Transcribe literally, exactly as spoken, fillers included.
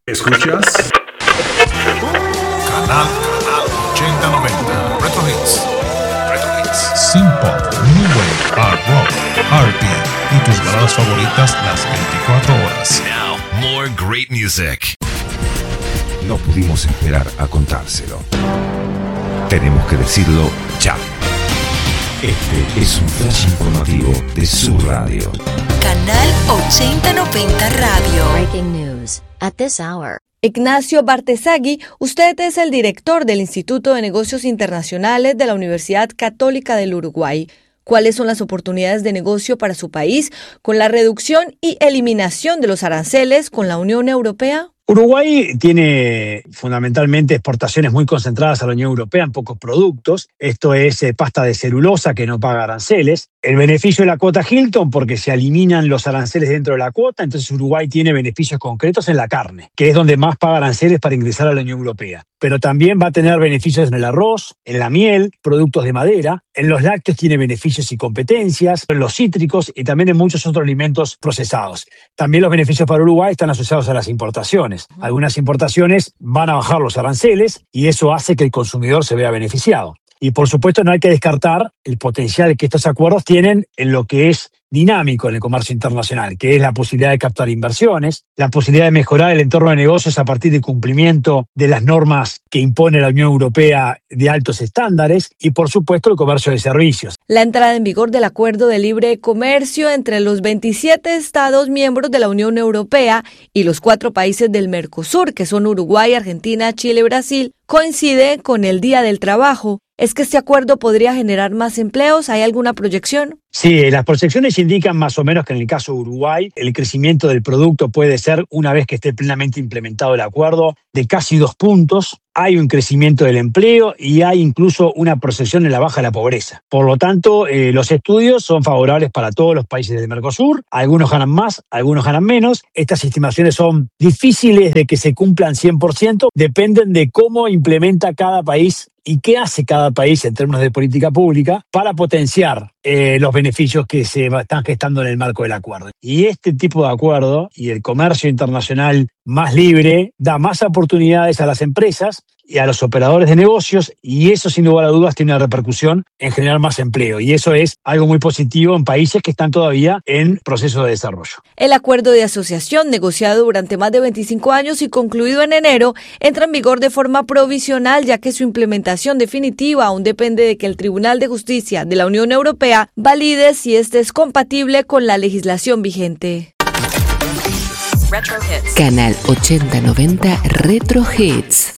¿Escuchas? Canal, canal ochenta noventa. Retro Hits. Retro Hits. Synth-pop, New Wave, Art Rock, R and B y tus baladas favoritas las veinticuatro horas. Now, more great music. No pudimos esperar a contárselo. Tenemos que decirlo ya. Este es un flash informativo de su radio. Canal ochenta noventa Radio. Breaking news at this hour. Ignacio Bartesagui, usted es el director del Instituto de Negocios Internacionales de la Universidad Católica del Uruguay. ¿Cuáles son las oportunidades de negocio para su país con la reducción y eliminación de los aranceles con la Unión Europea? Uruguay tiene fundamentalmente exportaciones muy concentradas a la Unión Europea en pocos productos. Esto es eh, pasta de celulosa que no paga aranceles. El beneficio de la cuota Hilton porque se eliminan los aranceles dentro de la cuota, entonces Uruguay tiene beneficios concretos en la carne, que es donde más paga aranceles para ingresar a la Unión Europea. Pero también va a tener beneficios en el arroz, en la miel, productos de madera, en los lácteos tiene beneficios y competencias, en los cítricos y también en muchos otros alimentos procesados. También los beneficios para Uruguay están asociados a las importaciones. Algunas importaciones van a bajar los aranceles y eso hace que el consumidor se vea beneficiado. Y por supuesto no hay que descartar el potencial que estos acuerdos tienen en lo que es dinámico en el comercio internacional, que es la posibilidad de captar inversiones, la posibilidad de mejorar el entorno de negocios a partir del cumplimiento de las normas que impone la Unión Europea de altos estándares y, por supuesto, el comercio de servicios. La entrada en vigor del Acuerdo de Libre Comercio entre los veintisiete Estados miembros de la Unión Europea y los cuatro países del Mercosur, que son Uruguay, Argentina, Chile y Brasil, coincide con el Día del Trabajo. ¿Es que este acuerdo podría generar más empleos? ¿Hay alguna proyección? Sí, las proyecciones indican más o menos que en el caso de Uruguay el crecimiento del producto puede ser, una vez que esté plenamente implementado el acuerdo, de casi dos puntos. Hay un crecimiento del empleo y hay incluso una proyección en la baja de la pobreza. Por lo tanto, eh, los estudios son favorables para todos los países del Mercosur. Algunos ganan más, algunos ganan menos. Estas estimaciones son difíciles de que se cumplan cien por ciento. Dependen de cómo implementa cada país y qué hace cada país en términos de política pública para potenciar eh, los beneficios que se están gestando en el marco del acuerdo. Y este tipo de acuerdo y el comercio internacional más libre da más oportunidades a las empresas y a los operadores de negocios, y eso sin lugar a dudas tiene una repercusión en generar más empleo, y eso es algo muy positivo en países que están todavía en proceso de desarrollo. El acuerdo de asociación, negociado durante más de veinticinco años y concluido en enero, entra en vigor de forma provisional, ya que su implementación definitiva aún depende de que el Tribunal de Justicia de la Unión Europea valide si este es compatible con la legislación vigente. Retro Hits. Canal ochenta noventa Retro Hits.